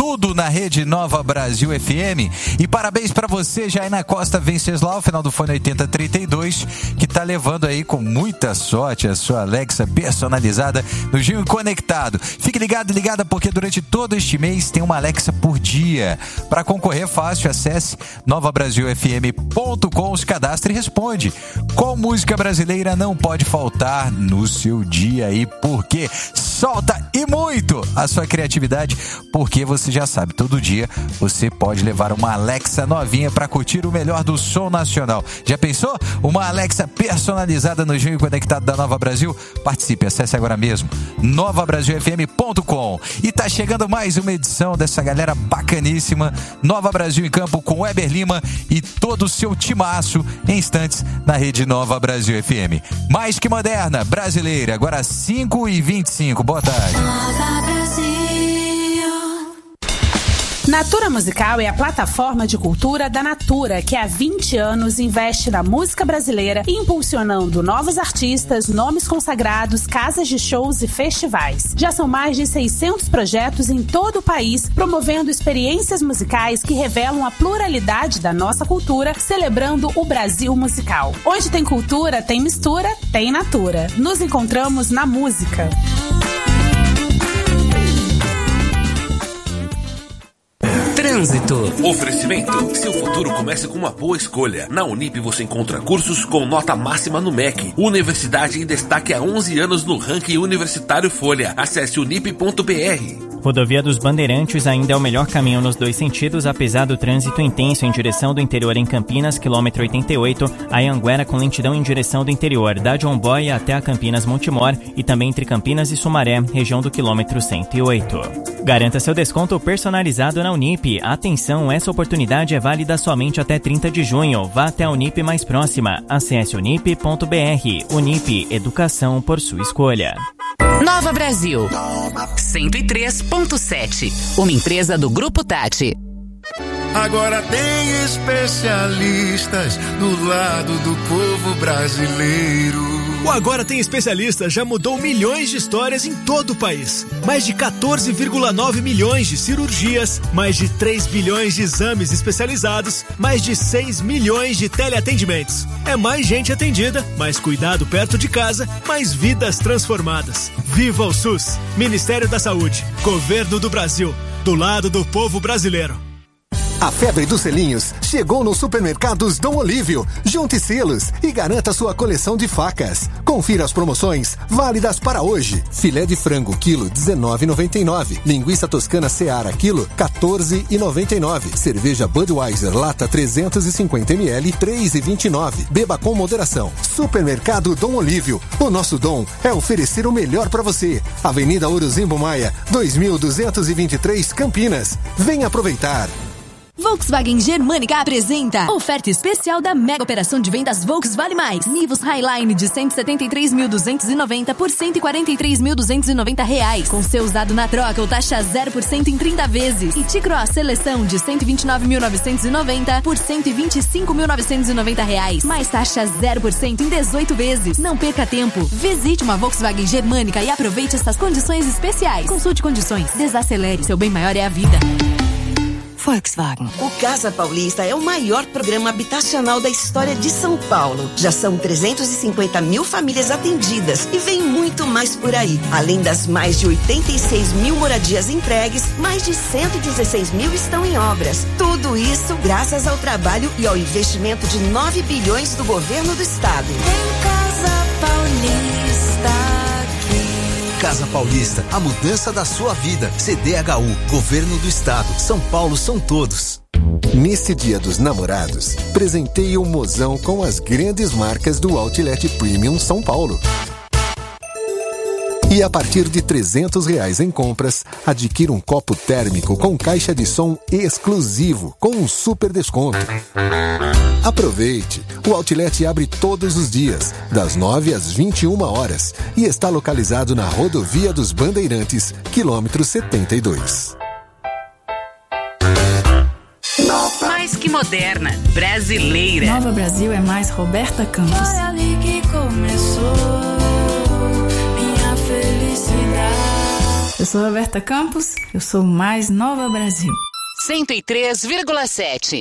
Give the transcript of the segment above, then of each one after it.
tudo na rede Nova Brasil FM. E parabéns pra você, Jainá Costa Venceslau, final do fone 8032, que tá levando aí com muita sorte a sua Alexa personalizada no Gil Conectado. Fique ligado e ligada, porque durante todo este mês tem uma Alexa por dia. Para concorrer fácil, acesse novabrasilfm.com, se cadastre e responde: qual música brasileira não pode faltar no seu dia e por quê? Solta e muito a sua criatividade, porque você já sabe, todo dia você pode levar uma Alexa novinha para curtir o melhor do som nacional. Já pensou? Uma Alexa personalizada no Gil Conectado da Nova Brasil? Participe, acesse agora mesmo novabrasilfm.com. E tá chegando mais uma edição dessa galera bacaníssima, Nova Brasil em Campo, com Weber Lima e todo o seu timaço, em instantes na rede Nova Brasil FM. Mais que moderna, brasileira, agora 5h25. Boa tarde. Natura Musical é a plataforma de cultura da Natura, que há 20 anos investe na música brasileira, impulsionando novos artistas, nomes consagrados, casas de shows e festivais. Já são mais de 600 projetos em todo o país, promovendo experiências musicais que revelam a pluralidade da nossa cultura, celebrando o Brasil musical. Onde tem cultura, tem mistura, tem Natura. Nos encontramos na música. Trânsito. Oferecimento. Seu futuro começa com uma boa escolha. Na Unip você encontra cursos com nota máxima no MEC. Universidade em destaque há 11 anos no ranking universitário Folha. Acesse unip.br. Rodovia dos Bandeirantes ainda é o melhor caminho nos dois sentidos, apesar do trânsito intenso em direção do interior em Campinas, quilômetro 88, a Anhanguera com lentidão em direção do interior, da John Boy até a Campinas Montemor e também entre Campinas e Sumaré, região do quilômetro 108. Garanta seu desconto personalizado na Unip. Atenção, essa oportunidade é válida somente até 30 de junho. Vá até a Unip mais próxima. Acesse unip.br. Unip, educação por sua escolha. Nova Brasil 103.7, uma empresa do Grupo Tati. Agora tem especialistas do lado do povo brasileiro. O Agora Tem Especialistas já mudou milhões de histórias em todo o país. Mais de 14,9 milhões de cirurgias, mais de 3 bilhões de exames especializados, mais de 6 milhões de teleatendimentos. É mais gente atendida, mais cuidado perto de casa, mais vidas transformadas. Viva o SUS! Ministério da Saúde, Governo do Brasil, do lado do povo brasileiro. A febre dos selinhos chegou nos supermercados Dom Olívio. Junte selos e garanta sua coleção de facas. Confira as promoções válidas para hoje. Filé de frango, quilo, R$19,99. Linguiça toscana Seara, quilo, R$14,99. Cerveja Budweiser, lata 350 ml, R$3,29. Beba com moderação. Supermercado Dom Olívio. O nosso dom é oferecer o melhor para você. Avenida Orozimbo Maia, 2223, Campinas. Venha aproveitar. Volkswagen Germânica apresenta oferta especial da mega operação de vendas Volks Vale Mais. Nivus Highline de 173.290 por R$143.290. Com seu usado na troca ou taxa 0% em 30 vezes. E T-Cross Seleção de 129.990 por R$125.990. Mais taxa 0% em 18 vezes. Não perca tempo. Visite uma Volkswagen Germânica e aproveite essas condições especiais. Consulte condições. Desacelere. Seu bem maior é a vida. Volkswagen. O Casa Paulista é o maior programa habitacional da história de São Paulo. Já são 350 mil famílias atendidas e vem muito mais por aí. Além das mais de 86 mil moradias entregues, mais de 116 mil estão em obras. Tudo isso graças ao trabalho e ao investimento de 9 bilhões do governo do estado. Em Casa Paulista. Casa Paulista, a mudança da sua vida. CDHU, Governo do Estado. São Paulo são todos. Nesse Dia dos Namorados, presenteie o mozão com as grandes marcas do Outlet Premium São Paulo. E a partir de R$300 em compras, adquira um copo térmico com caixa de som exclusivo, com um super desconto. Aproveite! O Outlet abre todos os dias, das 9 às 21 horas, e está localizado na Rodovia dos Bandeirantes, quilômetro 72. Mais que moderna, brasileira. Nova Brasil é mais Roberta Campos. Foi ali que começou minha felicidade. Eu sou Roberta Campos, eu sou mais Nova Brasil. 103,7.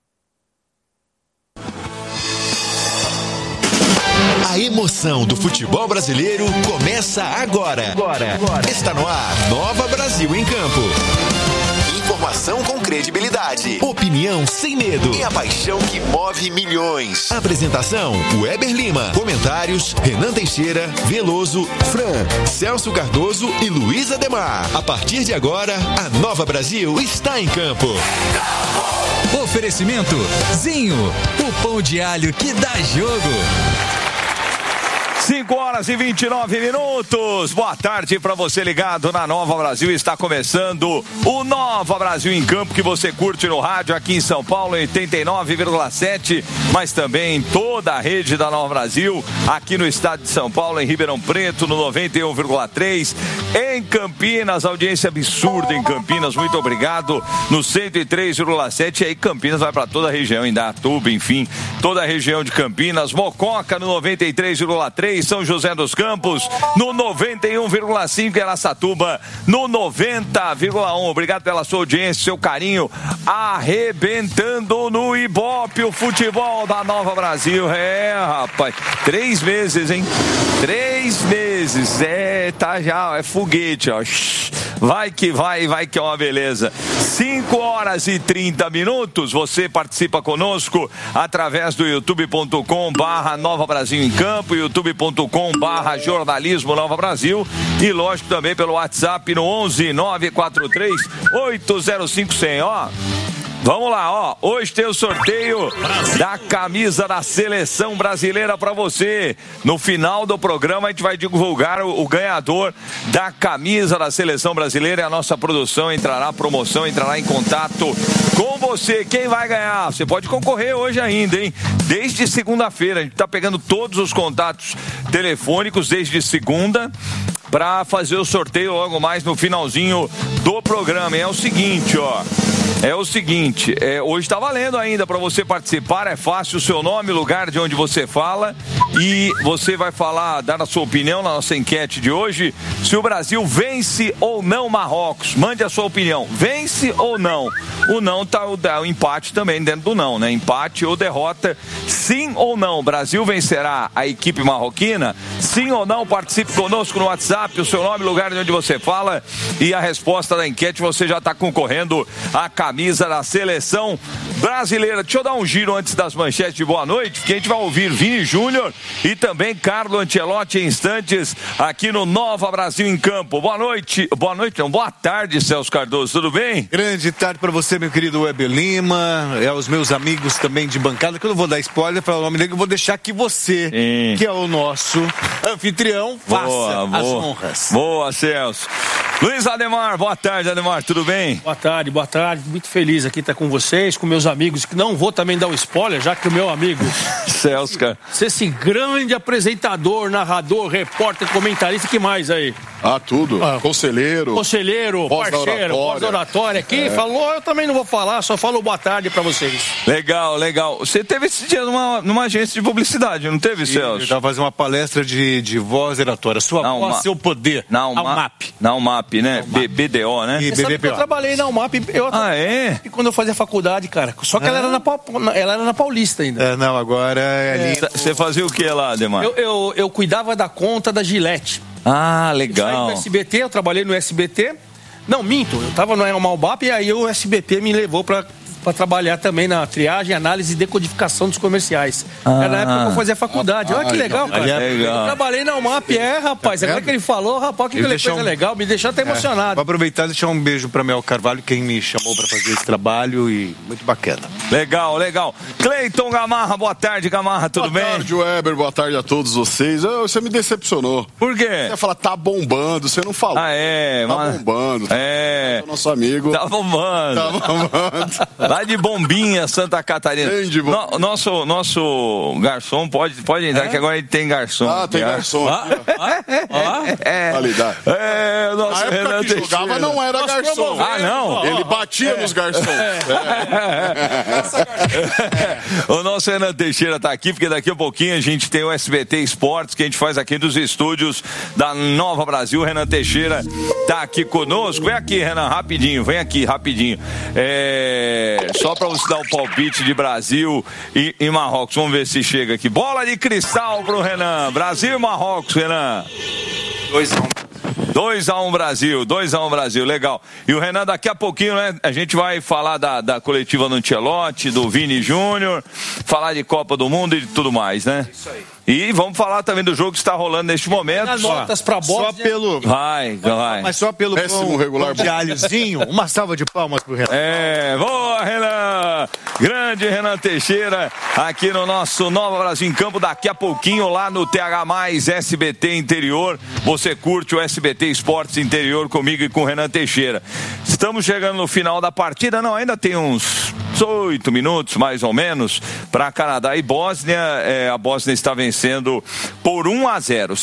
A emoção do futebol brasileiro começa agora. Está no ar, Nova Brasil em Campo. Informação com credibilidade, opinião sem medo e a paixão que move milhões. Apresentação, Weber Lima. Comentários, Renan Teixeira, Veloso, Fran, Celso Cardoso e Luiz Ademar. A partir de agora, a Nova Brasil está em campo. Oferecimento Zinho, o pão de alho que dá jogo. 5h29. Boa tarde para você ligado na Nova Brasil. Está começando o Nova Brasil em Campo, que você curte no rádio aqui em São Paulo, 89,7, mas também toda a rede da Nova Brasil, aqui no estado de São Paulo, em Ribeirão Preto, no 91,3, em Campinas, audiência absurda em Campinas, muito obrigado, no 103,7, e aí Campinas vai para toda a região, Indaiatuba, enfim, toda a região de Campinas, Mococa no 93,3, São José dos Campos no 91,5 e Araçatuba no 90,1. Obrigado pela sua audiência, seu carinho, arrebentando no Ibope, o futebol da Nova Brasil. Rapaz, 3 meses, hein? 3 meses, tá já, é foguete, ó. Vai que é uma beleza. 5h30, você participa conosco através do youtube.com/Nova Brasil em Campo, youtube.com/Jornalismo Nova Brasil e lógico também pelo WhatsApp no 11 943 805 100, ó. Vamos lá, ó. Hoje tem o sorteio da camisa da Seleção Brasileira para você. No final do programa a gente vai divulgar o ganhador da camisa da Seleção Brasileira e a nossa produção entrará em contato com você. Quem vai ganhar? Você pode concorrer hoje ainda, hein? Desde segunda-feira, a gente tá pegando todos os contatos telefônicos desde segunda para fazer o sorteio logo mais no finalzinho do programa. E é o seguinte, ó. Hoje tá valendo ainda para você participar, é fácil, o seu nome, lugar de onde você fala e você vai dar a sua opinião na nossa enquete de hoje, se o Brasil vence ou não Marrocos. Mande a sua opinião, vence ou não? O não tá o empate também dentro do não, né? Empate ou derrota, sim ou não? O Brasil vencerá a equipe marroquina? Sim ou não? Participe conosco no WhatsApp, o seu nome, lugar de onde você fala e a resposta da enquete, você já está concorrendo a camisa da Seleção Brasileira. Deixa eu dar um giro antes das manchetes de boa noite, porque a gente vai ouvir Vini Júnior e também Carlo Ancelotti em instantes aqui no Nova Brasil em Campo. Boa tarde, Celso Cardoso, tudo bem? Grande tarde para você, meu querido Weber Lima, aos meus amigos também de bancada, que eu não vou dar spoiler para o nome dele, eu vou deixar que você, que é o nosso anfitrião, faça as honras. Boa, Celso. Luiz Ademar, boa tarde, Ademar, tudo bem? Boa tarde, muito feliz aqui estar com vocês, com meus amigos, que não vou também dar o spoiler, já que o meu amigo Celso, cara, esse grande apresentador, narrador, repórter, comentarista, que mais aí? Tudo, conselheiro, parceiro, pós-oratória aqui, falou, eu também não vou falar, só falo boa tarde pra vocês. Legal, você teve esse dia numa agência de publicidade, não teve, Celso? Eu tava fazendo uma palestra de voz oratória, sua voz, seu poder, na UMAP, né? BDO, né? Eu trabalhei na UMAP, e quando eu fazia faculdade, cara, só que ela era na Paulista ainda. Não, agora é ali. Você fazia o que lá, Ademar? Eu cuidava da conta da Gillette. Legal. Eu saí do SBT, eu trabalhei no SBT. Não, minto, eu tava no Malbap e aí o SBT me levou para trabalhar também na triagem, análise e decodificação dos comerciais. Era na época que eu fazia faculdade. Olha que legal, cara. Eu trabalhei na UMAP, rapaz. Agora que ele falou, rapaz, que coisa legal, me deixou até emocionado. Vou aproveitar e deixar um beijo para Mel Carvalho, quem me chamou para fazer esse trabalho, e muito bacana. Legal. Cleiton Gamarra, boa tarde, Gamarra, tudo bem? Boa tarde, Weber, boa tarde a todos vocês. Você me decepcionou. Por quê? Você ia falar, tá bombando, você não falou. Tá bombando. É. Nosso amigo. Tá bombando. Lá de Bombinha, Santa Catarina. Nosso garçom pode entrar, que agora ele tem garçom. Tem garçom. Qualidade. Nosso Na época que jogava não era garçom. Não? Ele batia nos garçons. O nosso Renan Teixeira está aqui, porque daqui a pouquinho a gente tem o SBT Esportes, que a gente faz aqui dos estúdios da Nova Brasil. O Renan Teixeira está aqui conosco. Vem aqui, Renan, rapidinho, vem aqui, rapidinho. Só para você dar o palpite de Brasil e Marrocos. Vamos ver se chega aqui. Bola de cristal pro Renan. Brasil e Marrocos, Renan. 2-1 Brasil, 2-1 Brasil, legal. E o Renan, daqui a pouquinho, né, a gente vai falar da coletiva do Ancelotti, do Vini Júnior, falar de Copa do Mundo e de tudo mais, né? Isso aí. E vamos falar também do jogo que está rolando neste momento. As notas para Bósnia. Só pelo... Vai. Mas só pelo péssimo regular de alhozinho, uma salva de palmas pro Renan. Boa, Renan! Grande Renan Teixeira, aqui no nosso Nova Brasil em Campo. Daqui a pouquinho, lá no TH+, SBT Interior, você curte o SBT Esportes Interior comigo e com o Renan Teixeira. Estamos chegando no final da partida, não, ainda tem uns 8 minutos, mais ou menos, para Canadá e Bósnia. A Bósnia está vencendo por 1-0.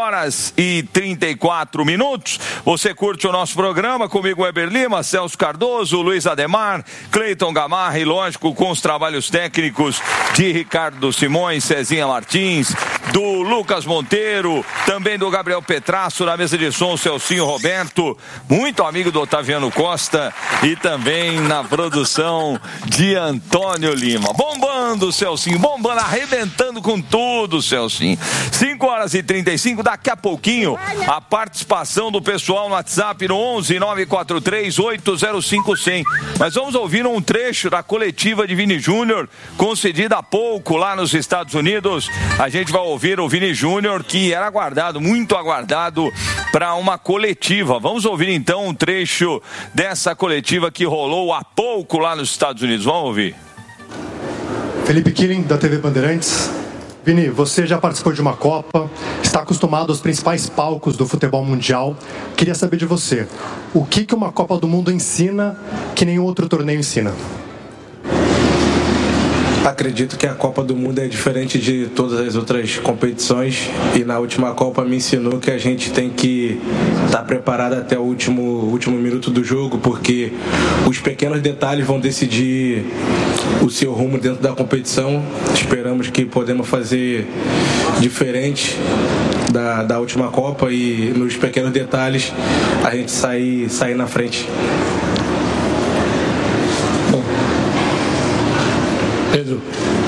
5h34. Você curte o nosso programa comigo, Weber Lima, Celso Cardoso, Luiz Ademar, Cleiton Gamarra e, lógico, com os trabalhos técnicos de Ricardo Simões, Cezinha Martins, do Lucas Monteiro, também do Gabriel Petrasso, na mesa de som, Celcinho Roberto, muito amigo do Otaviano Costa, e também na produção de Antônio Lima. Bombando, Celcinho, bombando, arrebentando com tudo, Celcinho. 5h35, daqui a pouquinho, a participação do pessoal no WhatsApp no 11-943-805-100. Mas vamos ouvir um trecho da coletiva de Vini Júnior, concedida há pouco lá nos Estados Unidos. A gente vai ouvir o Vini Júnior, que era aguardado, muito aguardado, para uma coletiva. Vamos ouvir então um trecho dessa coletiva que rolou há pouco lá nos Estados Unidos. Vamos ouvir. Felipe Killing, da TV Bandeirantes. Vini, você já participou de uma Copa, está acostumado aos principais palcos do futebol mundial. Queria saber de você, o que uma Copa do Mundo ensina que nenhum outro torneio ensina? Acredito que a Copa do Mundo é diferente de todas as outras competições, e na última Copa me ensinou que a gente tem que estar preparado até o último minuto do jogo, porque os pequenos detalhes vão decidir o seu rumo dentro da competição. Esperamos que podemos fazer diferente da última Copa, e nos pequenos detalhes a gente sair na frente. Pedro.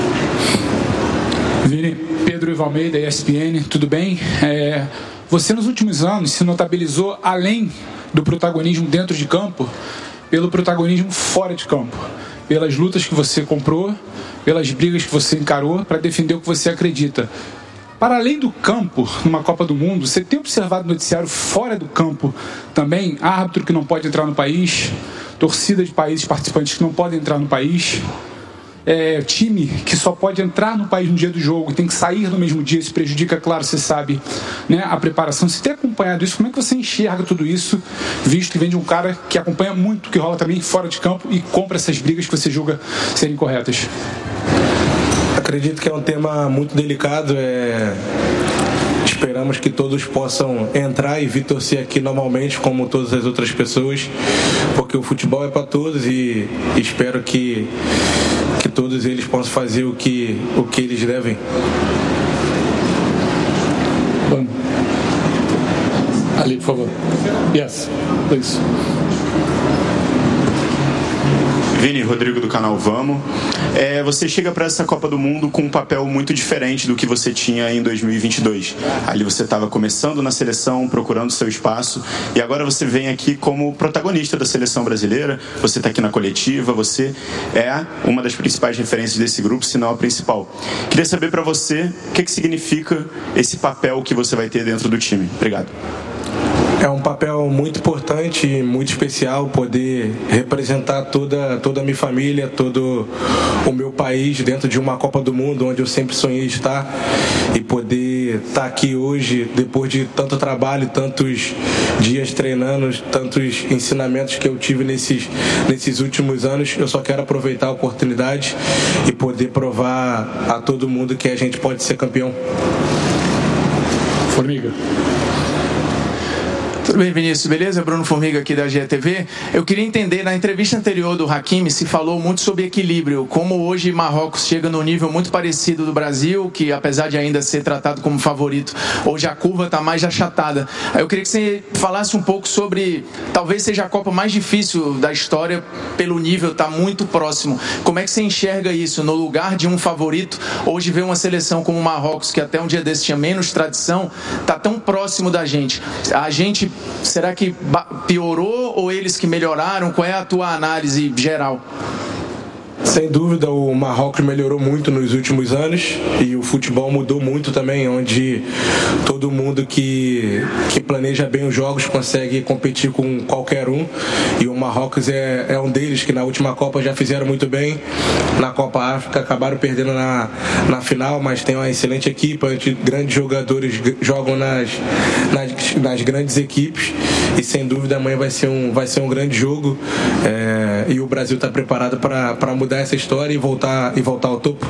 Vini, Pedro Ivo Almeida, ESPN, tudo bem? Você nos últimos anos se notabilizou, além do protagonismo dentro de campo, pelo protagonismo fora de campo, pelas lutas que você comprou, pelas brigas que você encarou para defender o que você acredita. Para além do campo, numa Copa do Mundo, você tem observado no noticiário fora do campo também árbitro que não pode entrar no país, torcida de países participantes que não podem entrar no país, time que só pode entrar no país no dia do jogo, tem que sair no mesmo dia, isso prejudica, claro, você sabe, né, a preparação. Você tem acompanhado isso, como é que você enxerga tudo isso, visto que vem de um cara que acompanha muito o que rola também fora de campo e compra essas brigas que você julga serem corretas? Acredito que é um tema muito delicado. Esperamos que todos possam entrar e vir torcer aqui normalmente, como todas as outras pessoas, porque o futebol é para todos, e espero que todos eles possam fazer o que eles devem. Bom. Ali, por favor. Yes, please. Vini, Rodrigo do canal Vamos. Você chega para essa Copa do Mundo com um papel muito diferente do que você tinha em 2022. Ali você estava começando na seleção, procurando seu espaço, e agora você vem aqui como protagonista da seleção brasileira. Você está aqui na coletiva, você é uma das principais referências desse grupo, se não a principal. Queria saber para você o que significa esse papel que você vai ter dentro do time. Obrigado. É um papel muito importante e muito especial poder representar toda a minha família, todo o meu país dentro de uma Copa do Mundo, onde eu sempre sonhei estar, e poder estar aqui hoje, depois de tanto trabalho, tantos dias treinando, tantos ensinamentos que eu tive nesses últimos anos. Eu só quero aproveitar a oportunidade e poder provar a todo mundo que a gente pode ser campeão. Formiga. Tudo bem, Vinícius? Beleza? Bruno Formiga aqui da GTV. Eu queria entender, na entrevista anterior do Hakimi se falou muito sobre equilíbrio, como hoje Marrocos chega num nível muito parecido do Brasil, que apesar de ainda ser tratado como favorito, hoje a curva está mais achatada. Eu queria que você falasse um pouco sobre, talvez seja a Copa mais difícil da história, pelo nível, está muito próximo. Como é que você enxerga isso? No lugar de um favorito, hoje vê uma seleção como o Marrocos, que até um dia desse tinha menos tradição, está tão próximo da gente. A gente, será que piorou ou eles que melhoraram? Qual é a tua análise geral? Sem dúvida, o Marrocos melhorou muito nos últimos anos e o futebol mudou muito também, onde todo mundo que planeja bem os jogos consegue competir com qualquer um, e o Marrocos é um deles, que na última Copa já fizeram muito bem. Na Copa África acabaram perdendo na final, mas tem uma excelente equipe, onde grandes jogadores jogam nas grandes equipes, e sem dúvida amanhã vai ser um grande jogo, e o Brasil está preparado para mudar essa história e voltar ao topo.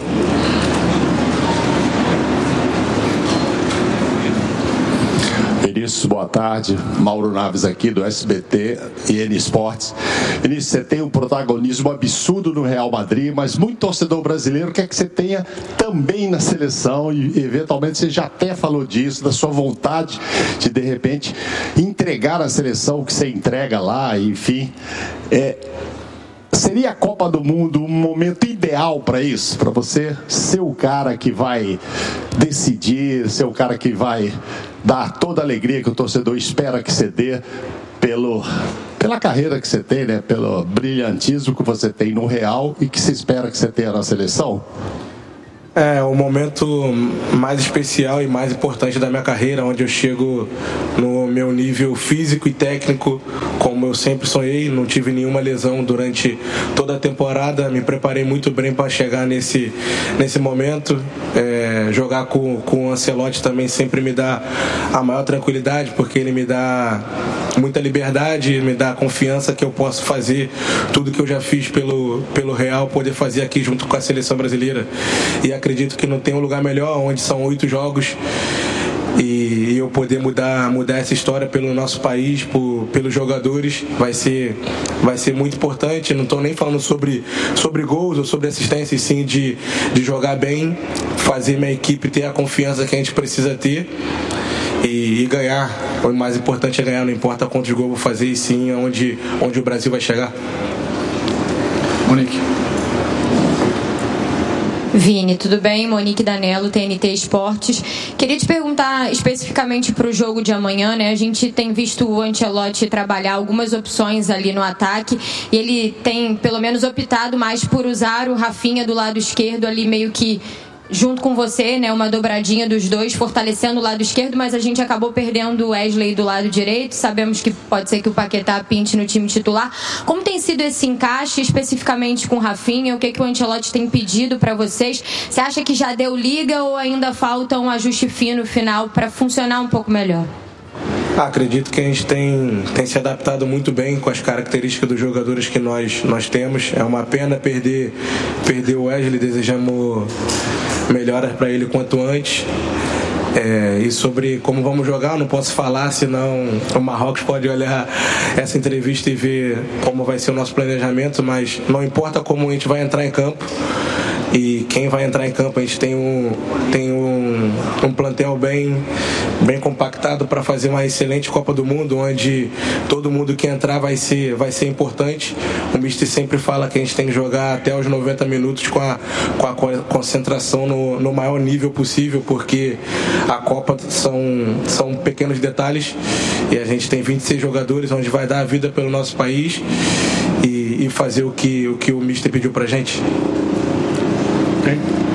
Vinícius, boa tarde. Mauro Naves aqui do SBT e N Esportes. Vinícius, você tem um protagonismo absurdo no Real Madrid, mas muito torcedor brasileiro quer que você tenha também na seleção, e eventualmente você já até falou disso, da sua vontade de repente entregar a seleção o que você entrega lá, enfim. Seria a Copa do Mundo um momento ideal para isso? Para você ser o cara que vai decidir, ser o cara que vai dar toda a alegria que o torcedor espera que você dê pela carreira que você tem, né? Pelo brilhantismo que você tem no Real e que se espera que você tenha na seleção? É o momento mais especial e mais importante da minha carreira, onde eu chego no meu nível físico e técnico, como eu sempre sonhei. Não tive nenhuma lesão durante toda a temporada, me preparei muito bem para chegar nesse momento. Jogar com o Ancelotti também sempre me dá a maior tranquilidade, porque ele me dá muita liberdade, me dá a confiança que eu posso fazer tudo que eu já fiz pelo Real, poder fazer aqui junto com a seleção brasileira. E acredito que não tem um lugar melhor, onde são 8 jogos, e eu poder mudar essa história pelo nosso país, pelos jogadores, vai ser muito importante. Não estou nem falando sobre gols ou sobre assistência, e sim de jogar bem, fazer minha equipe ter a confiança que a gente precisa ter e ganhar. O mais importante é ganhar, não importa quantos gols vou fazer, e sim onde o Brasil vai chegar. Monique. Vini, tudo bem? Monique Danello, TNT Esportes. Queria te perguntar especificamente para o jogo de amanhã, né? A gente tem visto o Ancelotti trabalhar algumas opções ali no ataque, e ele tem pelo menos optado mais por usar o Rafinha do lado esquerdo ali, meio que junto com você, né, uma dobradinha dos dois, fortalecendo o lado esquerdo, mas a gente acabou perdendo o Wesley do lado direito. Sabemos que pode ser que o Paquetá pinte no time titular. Como tem sido esse encaixe, especificamente com o Rafinha? O que o Ancelotti tem pedido para vocês? Você acha que já deu liga ou ainda falta um ajuste fino final para funcionar um pouco melhor? Acredito que a gente tem se adaptado muito bem com as características dos jogadores que nós temos. É uma pena perder o Wesley, desejamos melhoras para ele quanto antes. E sobre como vamos jogar, eu não posso falar, senão o Marrocos pode olhar essa entrevista e ver como vai ser o nosso planejamento, mas não importa como a gente vai entrar em campo. E quem vai entrar em campo, a gente tem um plantel bem compactado para fazer uma excelente Copa do Mundo, onde todo mundo que entrar vai ser importante. O Mister sempre fala que a gente tem que jogar até os 90 minutos com a concentração no maior nível possível, porque a Copa são pequenos detalhes, e a gente tem 26 jogadores, onde vai dar a vida pelo nosso país e fazer o que o Mister pediu pra gente. Okay.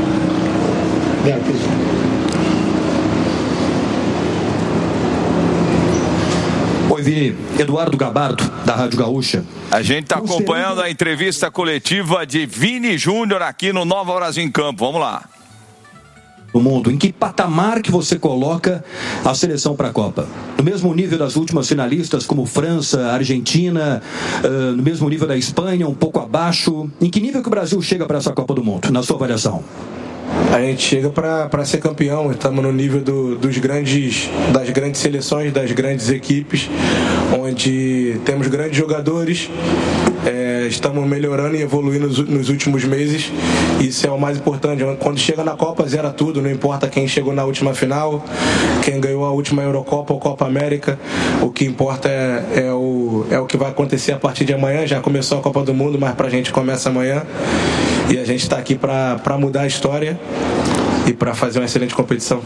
Oi, Vini. Eduardo Gabardo, da Rádio Gaúcha. A gente está acompanhando a entrevista coletiva de Vini Júnior aqui no Nova Brasil em Campo. Vamos lá. O mundo, em que patamar que você coloca a seleção para a Copa? No mesmo nível das últimas finalistas, como França, Argentina, no mesmo nível da Espanha, um pouco abaixo? Em que nível que o Brasil chega para essa Copa do Mundo, na sua avaliação? a gente chega para ser campeão. Estamos no nível das grandes seleções, das grandes equipes, onde temos grandes jogadores. Estamos melhorando e evoluindo nos últimos meses. Isso é o mais importante. Quando chega na Copa, zera tudo. Não importa quem chegou na última final, quem ganhou a última Eurocopa ou Copa América. O que importa é o que vai acontecer a partir de amanhã. Já começou a Copa do Mundo, mas pra gente começa amanhã. E a gente está aqui para mudar a história e para fazer uma excelente competição.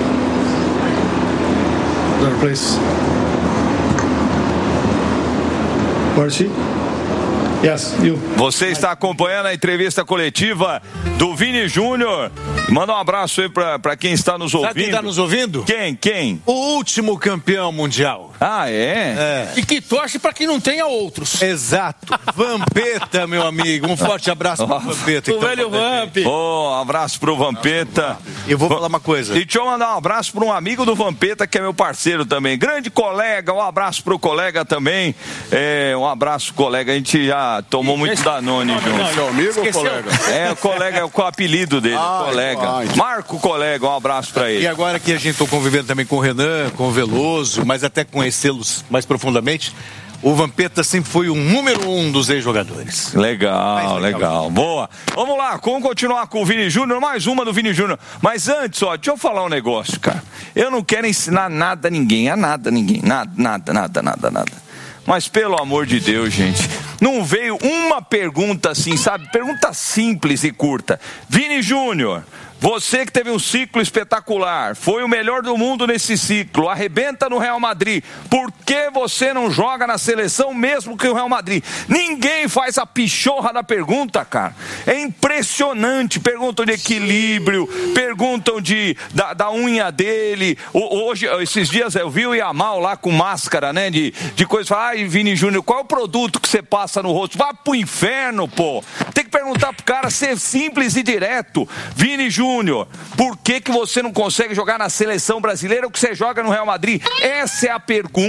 Please. Marcy? Yes, you. Você está acompanhando a entrevista coletiva do Vini Júnior. Manda um abraço aí pra quem está nos ouvindo. Sabe quem está nos ouvindo? Quem? O último campeão mundial. Ah, é? E que torce para que não tenha outros. Exato. Vampeta, meu amigo. Um forte abraço pro Vampeta. O velho Vamp. Abraço pro Vampeta. Eu vou falar uma coisa. E deixa eu mandar um abraço para um amigo do Vampeta, que é meu parceiro também. Grande colega, um abraço pro colega também. Um abraço, colega. A gente já tomou muito Danone junto. Seu amigo ou colega? O colega é o apelido dele, colega. Marco Colega, um abraço pra ele. E agora que a gente tô convivendo também com o Renan, com o Veloso, mas até conhecê-los mais profundamente, o Vampeta sempre foi o número 1 dos ex-jogadores. Legal. Boa. Vamos lá, vamos continuar com o Vini Júnior, mais uma do Vini Júnior. Mas antes, deixa eu falar um negócio, cara. Eu não quero ensinar nada a ninguém. Nada. Mas pelo amor de Deus, gente, não veio uma pergunta assim, sabe? Pergunta simples e curta. Vini Júnior, você que teve um ciclo espetacular, foi o melhor do mundo nesse ciclo, arrebenta no Real Madrid, por que você não joga na seleção mesmo que o Real Madrid? Ninguém faz a pichorra da pergunta, cara. É impressionante. Perguntam de equilíbrio, perguntam da unha dele. Hoje, esses dias eu vi o Yamal lá com máscara, né, de coisa. Ai, Vini Júnior, qual é o produto que você passa no rosto? Vá pro inferno, pô. Tem que perguntar pro cara, ser simples e direto. Vini Júnior, por que você não consegue jogar na seleção brasileira ou que você joga no Real Madrid? Essa é a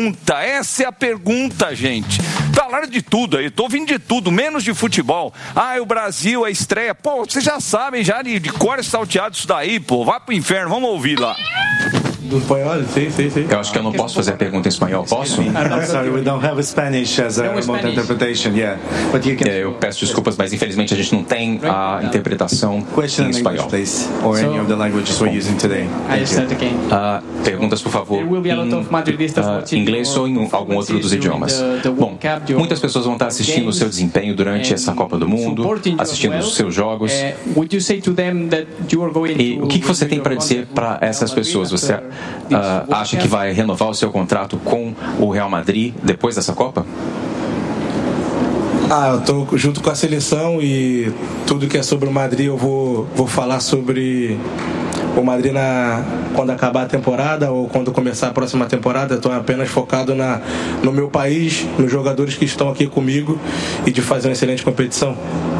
pergunta, gente. Falaram de tudo aí, tô ouvindo de tudo, menos de futebol. O Brasil, a estreia. Pô, vocês já sabem, já de cor salteado isso daí, pô. Vai pro inferno, vamos ouvir lá. Do espanhol, sim. Eu acho que eu não posso fazer a pergunta em espanhol, posso? Sorry, we don't have Spanish as a remote interpretation, But you can... Eu peço desculpas, mas infelizmente a gente não tem a interpretação em espanhol. Please, or any of the languages we're using today. Perguntas, por favor, em inglês ou em algum outro dos idiomas. Bom, muitas pessoas vão estar assistindo o seu desempenho durante essa Copa do Mundo, assistindo os seus jogos. E o que você tem para dizer para essas pessoas? Você acha que vai renovar o seu contrato com o Real Madrid depois dessa Copa? Eu tô junto com a seleção e tudo que é sobre o Madrid eu vou falar sobre o Madrid quando acabar a temporada ou quando começar a próxima temporada. Estou apenas focado no meu país, nos jogadores que estão aqui comigo e de fazer uma excelente competição.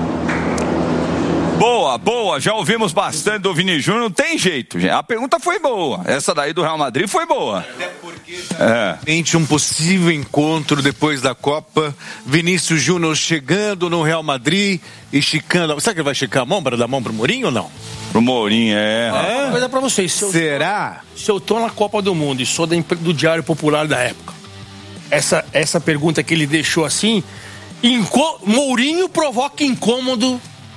Boa, já ouvimos bastante do Vini Júnior, não tem jeito, gente. A pergunta foi boa, essa daí do Real Madrid foi boa. Até porque um possível encontro depois da Copa, Vinícius Júnior chegando no Real Madrid e chicando. Será que ele vai chicar a mão para dar a mão pro Mourinho ou não? Pro Mourinho, Uma coisa pra vocês. Será? Se eu tô na Copa do Mundo e sou do Diário Popular da época, essa pergunta que ele deixou assim, Mourinho provoca incômodo.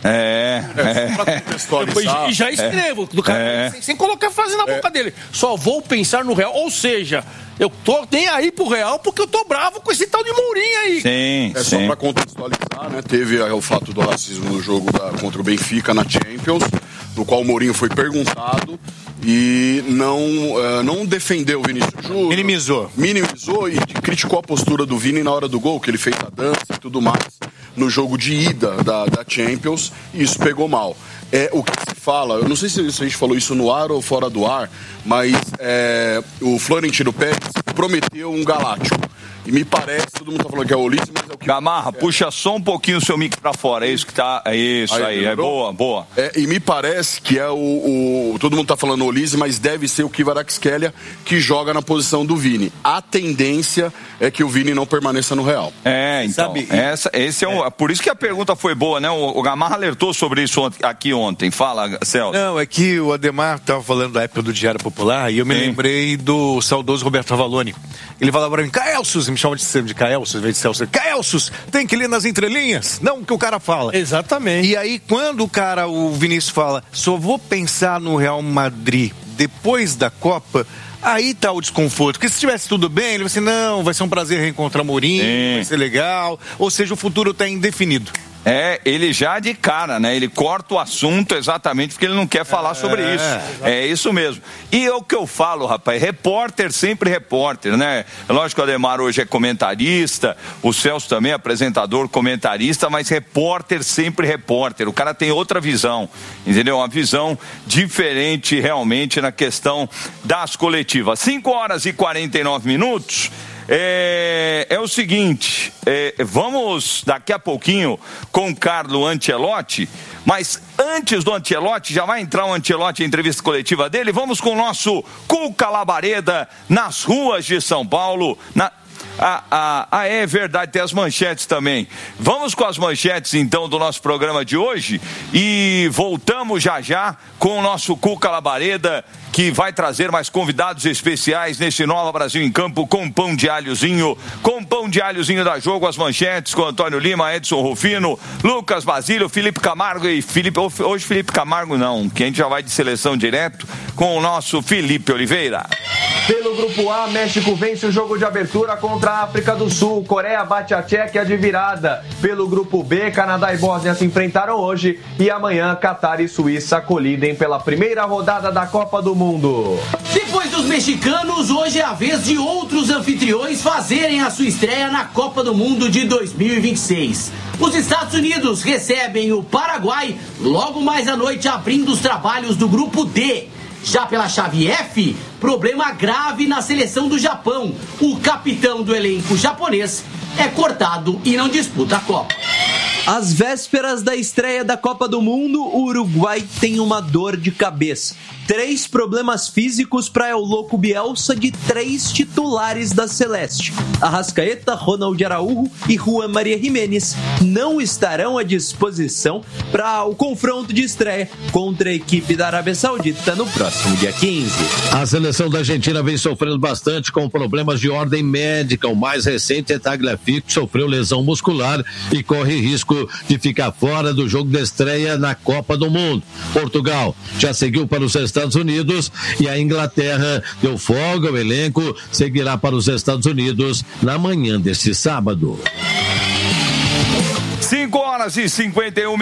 E já escrevo do cara sem colocar a frase na boca dele. Só vou pensar no Real. Ou seja, eu tô nem aí pro Real porque eu tô bravo com esse tal de Mourinho aí. Sim. Só pra contextualizar, né? Teve o fato do racismo no jogo contra o Benfica na Champions, no qual o Mourinho foi perguntado e não defendeu o Vinícius Júnior. Minimizou e criticou a postura do Vini na hora do gol, que ele fez a dança e tudo mais no jogo de ida da Champions, e isso pegou mal. O que se fala, eu não sei se a gente falou isso no ar ou fora do ar, mas o Florentino Pérez prometeu um galáctico. E me parece, todo mundo tá falando que é o Ulisses, mas é o que... Gamarra, puxa só um pouquinho o seu mic pra fora, é isso que tá... É isso aí, é boa. E me parece que é todo mundo tá falando o Ulisses, mas deve ser o Kvaratskhelia que joga na posição do Vini. A tendência é que o Vini não permaneça no Real. Então, por isso que a pergunta foi boa, né? O Gamarra alertou sobre isso aqui ontem. Fala, Celso. Não, é que o Ademar estava falando da época do Diário Popular e eu me lembrei do saudoso Roberto Avalone. Ele falava pra mim, Caelsus, me chama de Caelsus, em vez de Celso. Caelsus, tem que ler nas entrelinhas, não o que o cara fala. Exatamente. E aí, quando o Vinícius fala, só vou pensar no Real Madrid depois da Copa, aí tá o desconforto. Porque se estivesse tudo bem, ele vai dizer, não, vai ser um prazer reencontrar Mourinho, vai ser legal. Ou seja, o futuro tá indefinido. Ele já de cara, né? Ele corta o assunto exatamente porque ele não quer falar sobre isso. É isso mesmo. E é o que eu falo, rapaz, repórter sempre repórter, né? Lógico que o Ademar hoje é comentarista, o Celso também é apresentador, comentarista, mas repórter sempre repórter. O cara tem outra visão, entendeu? Uma visão diferente realmente na questão das coletivas. 5h49. É o seguinte, vamos daqui a pouquinho com o Carlo Ancelotti, mas antes do Ancelotti, já vai entrar o Ancelotti em entrevista coletiva dele, vamos com o nosso Cuca Labareda nas ruas de São Paulo, é verdade, tem as manchetes também. Vamos com as manchetes então do nosso programa de hoje e voltamos já com o nosso Cuca Labareda, que vai trazer mais convidados especiais nesse Nova Brasil em Campo com pão de alhozinho da Jogo, as manchetes com Antônio Lima, Edson Rufino, Lucas Basílio, Felipe Camargo e hoje Felipe Camargo não, que a gente já vai de seleção direto com o nosso Felipe Oliveira. Pelo Grupo A, México vence o jogo de abertura contra a África do Sul. Coreia bate a Tchequia de virada. Pelo Grupo B, Canadá e Bósnia se enfrentaram hoje. E amanhã, Catar e Suíça colidem pela primeira rodada da Copa do Mundo. Depois dos mexicanos, hoje é a vez de outros anfitriões fazerem a sua estreia na Copa do Mundo de 2026. Os Estados Unidos recebem o Paraguai logo mais à noite, abrindo os trabalhos do Grupo D. Já pela chave F, problema grave na seleção do Japão. O capitão do elenco japonês é cortado e não disputa a Copa. Às vésperas da estreia da Copa do Mundo, o Uruguai tem uma dor de cabeça. 3 problemas físicos para El Loco Bielsa de 3 titulares da Celeste. Arrascaeta, Ronald Araújo e Juan Maria Jiménez não estarão à disposição para o confronto de estreia contra a equipe da Arábia Saudita no próximo dia 15. A seleção da Argentina vem sofrendo bastante com problemas de ordem médica. O mais recente é Tagliafico, que sofreu lesão muscular e corre risco de ficar fora do jogo de estreia na Copa do Mundo. Portugal já seguiu para os Estados Unidos e a Inglaterra deu folga. O elenco seguirá para os Estados Unidos na manhã deste sábado. 5h51.